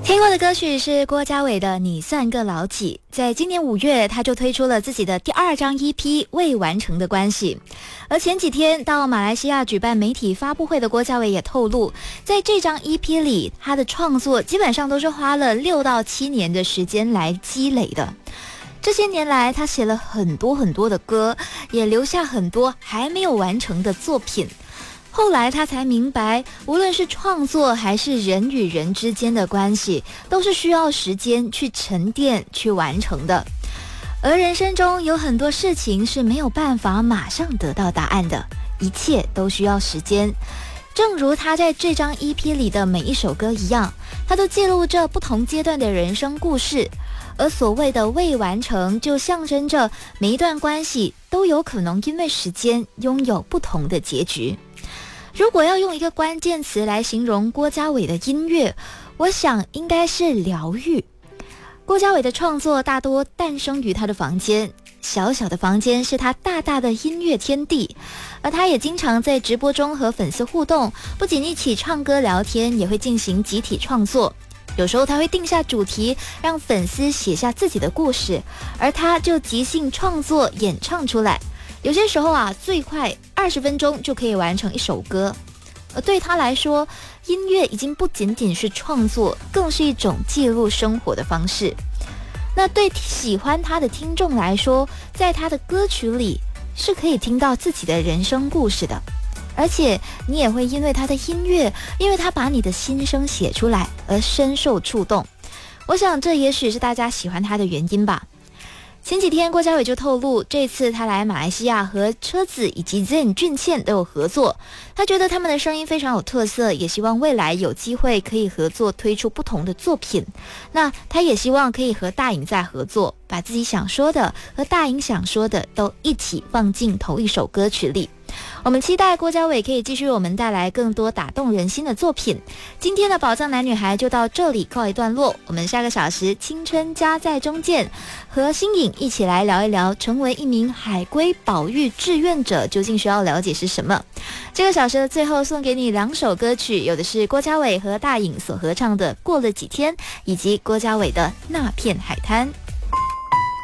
听过的歌曲是郭家伟的《你算个老几》。在今年5月，他就推出了自己的第2张 EP《未完成的关系》。而前几天到马来西亚举办媒体发布会的郭家伟也透露，在这张 EP 里，他的创作基本上都是花了6到7年的时间来积累的。这些年来，他写了很多的歌，也留下很多还没有完成的作品。后来他才明白，无论是创作还是人与人之间的关系，都是需要时间去沉淀去完成的。而人生中有很多事情是没有办法马上得到答案的，一切都需要时间。正如他在这张 EP 里的每一首歌一样，他都记录着不同阶段的人生故事。而所谓的未完成，就象征着每一段关系都有可能因为时间拥有不同的结局。如果要用一个关键词来形容郭家伟的音乐，我想应该是疗愈。郭家伟的创作大多诞生于他的房间，小小的房间是他大大的音乐天地，而他也经常在直播中和粉丝互动，不仅一起唱歌聊天，也会进行集体创作。有时候他会定下主题，让粉丝写下自己的故事，而他就即兴创作演唱出来。有些时候最快20分钟就可以完成一首歌。而对他来说，音乐已经不仅仅是创作，更是一种记录生活的方式。那对喜欢他的听众来说，在他的歌曲里是可以听到自己的人生故事的，而且你也会因为他的音乐，因为他把你的心声写出来而深受触动。我想这也许是大家喜欢他的原因吧。前几天郭家伟就透露，这次他来马来西亚和车子以及 Zen 俊茜都有合作，他觉得他们的声音非常有特色，也希望未来有机会可以合作推出不同的作品。那他也希望可以和大颖再合作，把自己想说的和大颖想说的都一起放进同一首歌曲里。我们期待郭家伟可以继续为我们带来更多打动人心的作品。今天的宝藏男女孩就到这里告一段落，我们下个小时青春加在中见，和新颖一起来聊一聊成为一名海龟保育志愿者究竟需要了解是什么。这个小时的最后送给你2首歌曲，有的是郭家伟和大颖所合唱的《过了几天》，以及郭家伟的《那片海滩》。